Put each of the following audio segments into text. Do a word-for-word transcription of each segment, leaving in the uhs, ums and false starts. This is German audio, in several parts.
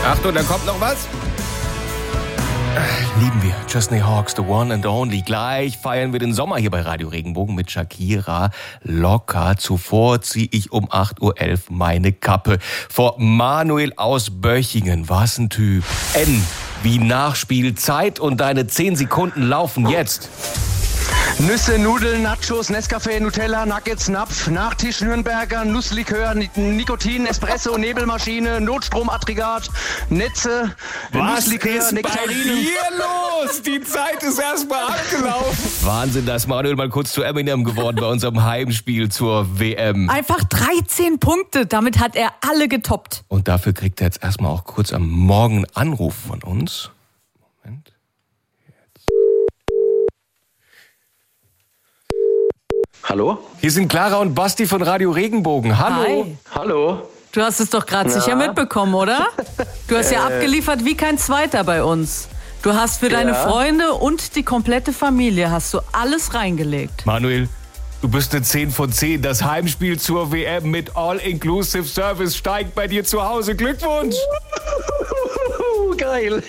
Achtung, da kommt noch was. Lieben wir Chesney Hawks, the one and only. Gleich feiern wir den Sommer hier bei Radio Regenbogen mit Shakira locker. Zuvor ziehe ich um acht Uhr elf meine Kappe vor Manuel aus Böchingen. Was ein Typ. N wie Nachspielzeit und deine zehn Sekunden laufen jetzt. Nüsse, Nudeln, Nachos, Nescafé, Nutella, Nuggets, Napf, Nachtisch, Nürnberger, Nusslikör, Nikotin, Espresso, Nebelmaschine, Notstromaggregat, Netze, Was Nusslikör, ist bei Nektarinen. dir los? Die Zeit ist erstmal abgelaufen. Wahnsinn, dass Manuel mal kurz zu Eminem geworden bei unserem Heimspiel zur W M. Einfach dreizehn Punkte, damit hat er alle getoppt. Und dafür kriegt er jetzt erstmal auch kurz am Morgen einen Anruf von uns. Moment. Hallo? Hier sind Clara und Basti von Radio Regenbogen. Hallo. Hi. Hallo? Du hast es doch gerade sicher mitbekommen, oder? Du hast ja abgeliefert wie kein Zweiter bei uns. Du hast für deine Ja. Freunde und die komplette Familie hast du alles reingelegt. Manuel, du bist eine zehn von zehn. Das Heimspiel zur W M mit All-Inclusive Service steigt bei dir zu Hause. Glückwunsch. Uh, geil.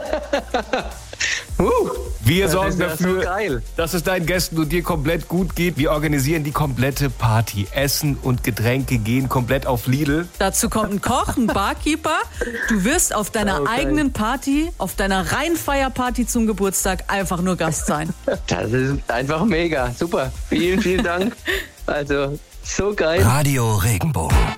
uh, Wir das sorgen ist ja dafür, so geil. dass es deinen Gästen und dir komplett gut geht. Wir organisieren die komplette Party. Essen und Getränke gehen komplett auf Lidl. Dazu kommt ein Koch, ein Barkeeper. Du wirst auf deiner Okay. eigenen Party, auf deiner Rheinfeierparty zum Geburtstag einfach nur Gast sein. Das ist einfach mega. Super. Vielen, vielen Dank. Also, so geil. Radio Regenbogen.